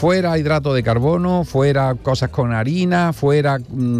fuera hidrato de carbono, fuera cosas con harina, fuera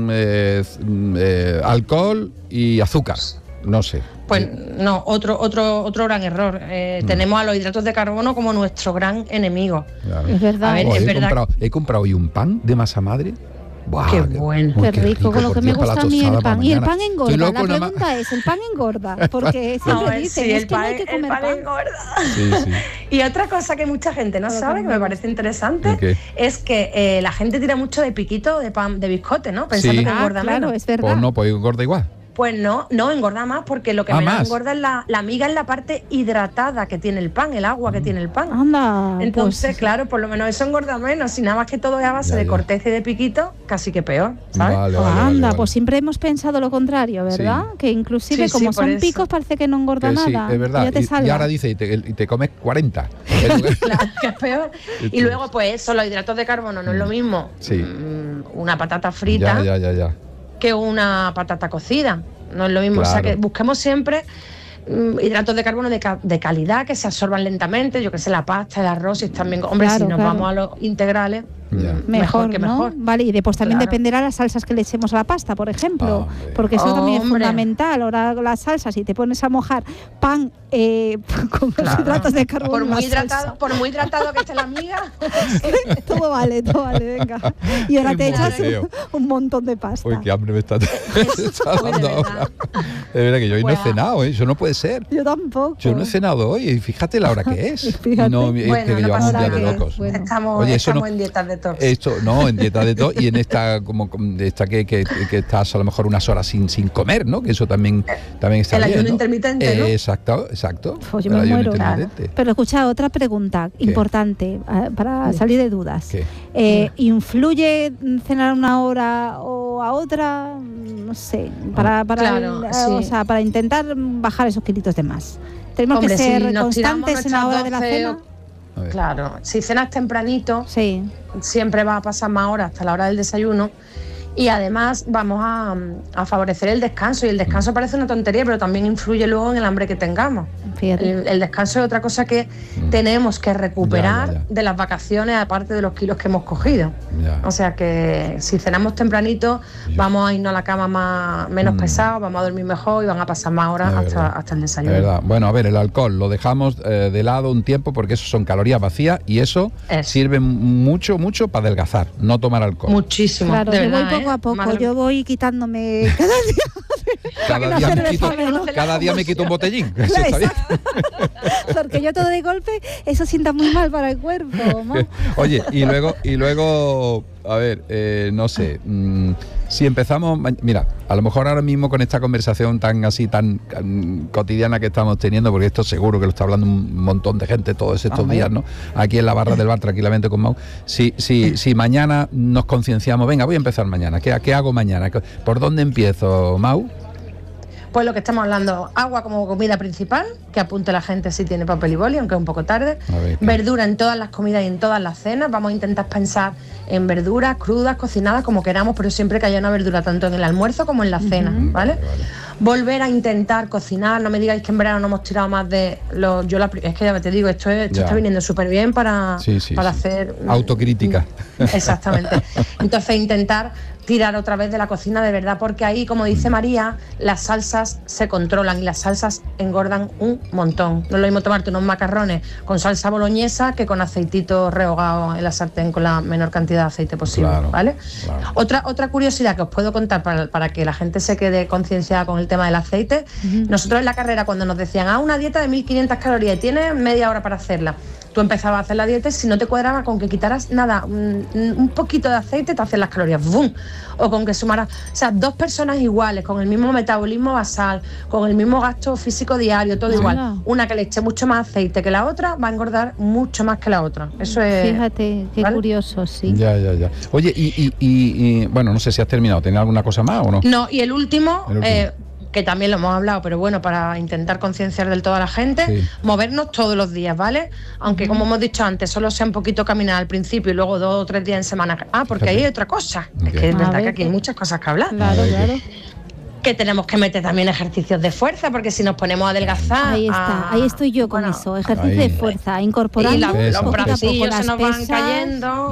alcohol y azúcar. No sé. Pues no, otro gran error. Tenemos a los hidratos de carbono como nuestro gran enemigo. Claro. Es verdad. A ver, es verdad. He comprado hoy un pan de masa madre. ¡Buah, qué bueno! Qué rico, con lo que me gusta a mí el pan. Y el pan engorda. La loco, pregunta es, ¿el pan engorda? Porque siempre dicen, es que no hay que comer pan. Engorda. Sí. Y otra cosa que mucha gente no sabe, que me parece interesante, es que la gente tira mucho de piquito de pan, de biscote, ¿no? Pensando que engorda claro, menos. es verdad. Pues no, pues engorda igual. Pues no, engorda más, porque lo que menos más. engorda es la miga, en la parte hidratada que tiene el pan, el agua que tiene el pan. Anda. Entonces, pues, claro, por lo menos eso engorda menos. Si nada más que todo es a base de corteza y de piquito, casi que peor, ¿sabes? Vale, pues siempre hemos pensado lo contrario, ¿verdad? Sí. Que inclusive como son picos parece que no engorda nada. Sí, es verdad. Ya te y ahora dice, y te comes 40. Claro, que es peor. Y luego, pues eso, los hidratos de carbono no es lo mismo. Sí. Una patata frita Ya. que una patata cocida. No es lo mismo. Claro. O sea que busquemos siempre hidratos de carbono de calidad, que se absorban lentamente. Yo que sé, la pasta, el arroz, y también. Hombre, si nos vamos a los integrales, mejor que mejor. Vale, y después también dependerá las salsas que le echemos a la pasta, por ejemplo, porque eso también es fundamental. Ahora las salsas, si te pones a mojar pan con los hidratos de carbono, por muy hidratado que esté la miga, todo vale, venga. Y ahora te echas un montón de pasta. Uy, qué hambre me está dando ahora. De verdad que yo hoy no he cenado, eso no puede ser. Yo tampoco. Yo no he cenado hoy, y fíjate la hora que es. Fíjate. No, es que llevamos un día de locos. Estamos en dietas de tos. Esto, no, en dieta de tos, y en esta que estás a lo mejor unas horas sin comer, ¿no? Que eso también está bien. El ayuno intermitente, ¿no? Exacto. Pues yo me muero. Pero escucha, otra pregunta importante para salir de dudas. ¿Influye cenar una hora o a otra? No sé, para intentar bajar esos kilitos de más. Tenemos que ser constantes en la hora de la cena. Claro, si cenas tempranito, siempre va a pasar más horas hasta la hora del desayuno. Y además vamos a favorecer el descanso, y el descanso parece una tontería, pero también influye luego en el hambre que tengamos. El descanso es otra cosa que tenemos que recuperar de las vacaciones, aparte de los kilos que hemos cogido. O sea que si cenamos tempranito, vamos a irnos a la cama menos pesados, vamos a dormir mejor y van a pasar más horas hasta el desayuno. Verdad. Bueno, a ver, el alcohol lo dejamos de lado un tiempo, porque eso son calorías vacías, y eso sirve mucho para adelgazar, no tomar alcohol. Muchísimo, claro, de verdad, poco a poco, yo voy quitándome cada día me quito un botellín. Eso está bien. Porque yo todo de golpe, eso sienta muy mal para el cuerpo, ¿no? Oye, y luego a ver, no sé, si empezamos, mira, a lo mejor ahora mismo con esta conversación tan cotidiana que estamos teniendo, porque esto seguro que lo está hablando un montón de gente todos estos días, ¿no? Aquí en la barra del bar, tranquilamente con Mau. Si mañana nos concienciamos, venga, voy a empezar mañana, ¿qué hago mañana? ¿Por dónde empiezo, Mau? Pues lo que estamos hablando, agua como comida principal, que apunte la gente si tiene papel y boli, aunque es un poco tarde. Verdura en todas las comidas y en todas las cenas. Vamos a intentar pensar en verduras crudas, cocinadas, como queramos, pero siempre que haya una verdura tanto en el almuerzo como en la cena, ¿vale? Volver a intentar cocinar. No me digáis que en verano no hemos tirado más de los... es que ya te digo, esto está viniendo súper bien para hacer... Autocrítica. Exactamente. Entonces intentar tirar otra vez de la cocina de verdad, porque ahí, como dice María, las salsas se controlan y las salsas engordan un montón. No es lo mismo tomarte unos macarrones con salsa boloñesa que con aceitito rehogado en la sartén con la menor cantidad de aceite posible, ¿vale? Otra curiosidad que os puedo contar para que la gente se quede concienciada con el tema del aceite. Nosotros en la carrera, cuando nos decían una dieta de 1500 calorías y tienes media hora para hacerla, tú empezabas a hacer la dieta y si no te cuadraba con que quitaras nada, un poquito de aceite, te hacen las calorías, ¡bum! O con que sumaras, o sea, dos personas iguales, con el mismo metabolismo basal, con el mismo gasto físico diario, todo igual. Una que le eche mucho más aceite que la otra, va a engordar mucho más que la otra. Eso es... Fíjate, qué curioso, sí. Ya. Oye, y bueno, no sé si has terminado, ¿tenés alguna cosa más o no? No, y el último. Que también lo hemos hablado, pero bueno, para intentar concienciar del todo a la gente, movernos todos los días, ¿vale? Aunque como hemos dicho antes, solo sea un poquito caminar al principio y luego 2 o 3 días en semana. Porque ahí hay otra cosa. Es que es verdad que aquí hay muchas cosas que hablar. Claro. Que tenemos que meter también ejercicios de fuerza, porque si nos ponemos a adelgazar... Ahí está, ahí estoy yo con eso, ejercicio de fuerza, incorporando los bracillos se nos van cayendo,